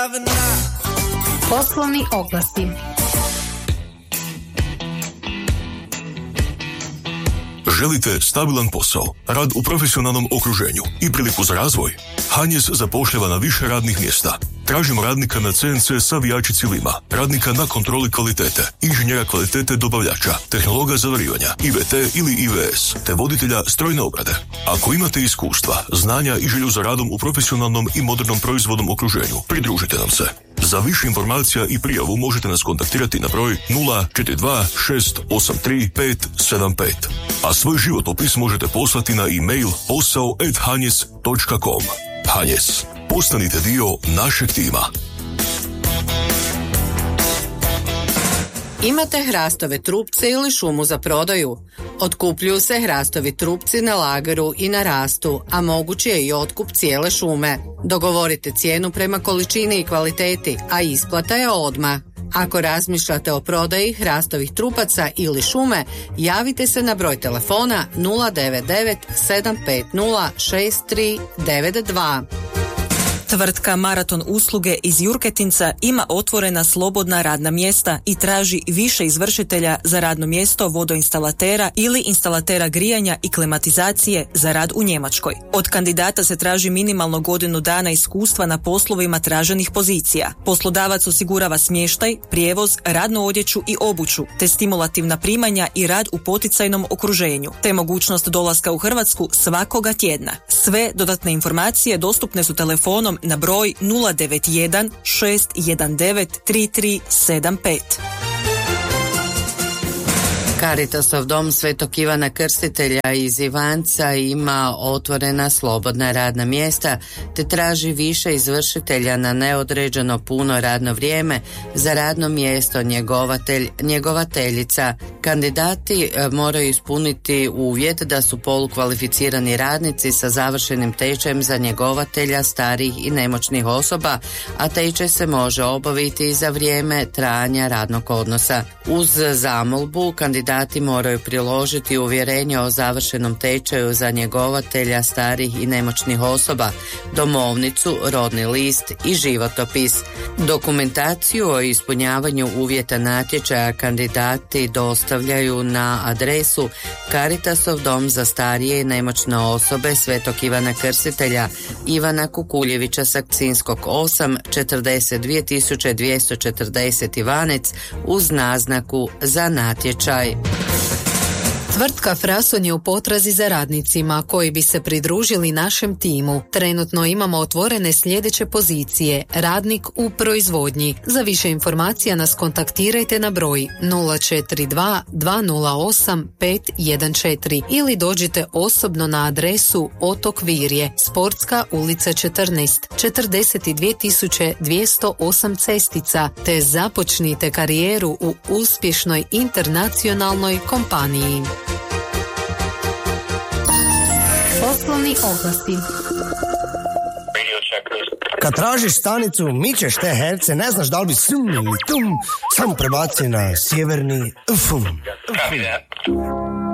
Poslovni oglasi. Želite stabilan posao, rad u profesionalnom okruženju i priliku za razvoj? Hanjes zapošljava na više radnih mjesta. Tražimo radnika na CNC savijači cilima, radnika na kontroli kvalitete, inženjera kvalitete dobavljača, tehnologa zavarivanja, IVT ili IVS, te voditelja strojne obrade. Ako imate iskustva, znanja i želju za radom u profesionalnom i modernom proizvodnom okruženju, pridružite nam se. Za više informacija i prijavu možete nas kontaktirati na broj 042 683 575. A svoj životopis možete poslati na e-mail posao@hanjes.com. Hanjes. Postanite dio našeg tima. Imate hrastove trupce ili šumu za prodaju? Otkupljuju se hrastovi trupci na lageru i na rastu, a moguće je i otkup cijele šume. Dogovorite cijenu prema količini i kvaliteti, a isplata je odmah. Ako razmišljate o prodaji hrastovih trupaca ili šume, javite se na broj telefona 099 750 6392. Tvrtka Maraton usluge iz Jurketinca ima otvorena slobodna radna mjesta i traži više izvršitelja za radno mjesto vodoinstalatera ili instalatera grijanja i klimatizacije za rad u Njemačkoj. Od kandidata se traži minimalno godinu dana iskustva na poslovima traženih pozicija. Poslodavac osigurava smještaj, prijevoz, radnu odjeću i obuću, te stimulativna primanja i rad u poticajnom okruženju, te mogućnost dolaska u Hrvatsku svakoga tjedna. Sve dodatne informacije dostupne su telefonom na broj 091 619 3375. Caritasov dom Svetog Ivana Krstitelja iz Ivanca ima otvorena slobodna radna mjesta te traži više izvršitelja na neodređeno puno radno vrijeme za radno mjesto njegovateljica. Kandidati moraju ispuniti uvjet da su polukvalificirani radnici sa završenim tečajem za njegovatelja starijih i nemoćnih osoba, a tečaj se može obaviti za vrijeme trajanja radnog odnosa. Uz zamolbu kandidati moraju priložiti uvjerenje o završenom tečaju za njegovatelja starih i nemoćnih osoba, domovnicu, rodni list i životopis. Dokumentaciju o ispunjavanju uvjeta natječaja kandidati dostavljaju na adresu Caritasov dom za starije i nemoćne osobe Svetog Ivana Krstitelja, Ivana Kukuljevića Sakcinskog 8, 42240 Ivanec uz naznaku za natječaj. Tvrtka Frason je u potrazi za radnicima koji bi se pridružili našem timu. Trenutno imamo otvorene sljedeće pozicije: radnik u proizvodnji. Za više informacija nas kontaktirajte na broj 042 208 514 ili dođite osobno na adresu Otok Virje, Sportska ulica 14, 42208 Cestica, te započnite karijeru u uspješnoj internacionalnoj kompaniji. Poslovni oglasi. Kad tražiš stanicu, mičeš te herce, ne znaš da li bi sum ili tum, samo prebaci na sjeverni fum.